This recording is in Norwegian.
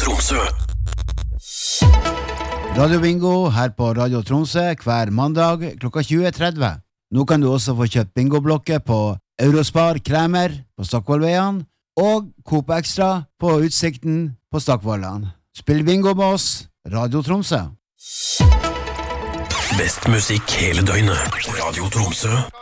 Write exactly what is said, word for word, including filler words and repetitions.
Tromsø. Radio Bingo her på Radio Tromsø hver mandag klokka tjue tretti. Nå kan du også få kjøpt bingoblokker på Eurospar Kremer på Stockvollveien og Coop Extra på Utsikten på Stockvollan. Spill bingo med oss, Radio Tromsø. Best musikk hele døgnet. Radio Tromsø.